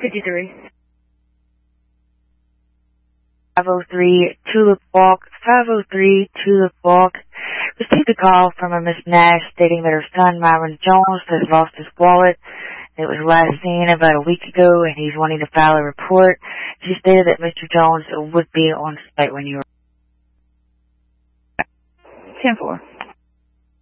53. 503 Tulip Walk, 503 Tulip Walk. Received a call from a Miss Nash stating that her son, Myron Jones, has lost his wallet. It was last seen about a week ago, and he's wanting to file a report. She stated that Mr. Jones would be on site when you were. 10-4.